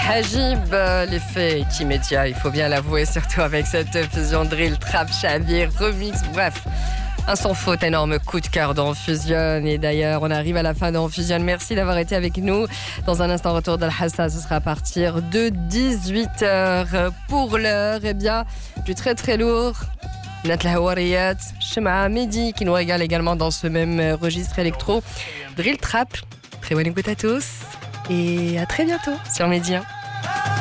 Hajib, l'effet est immédiat, il faut bien l'avouer, surtout avec cette fusion drill, trap, chavir, remix, bref. Un sans faute, énorme coup de cœur dans Fusion. Et d'ailleurs, on arrive à la fin dans Fusion. Merci d'avoir été avec nous. Dans un instant, retour d'Al-Hassa, ce sera à partir de 18h. Pour l'heure, eh bien, du très très lourd. Natla Hawariyat, Shema Mehdi, qui nous régale également dans ce même registre électro. Drill Trap. Très bonne écoute à tous. Et à très bientôt sur Média.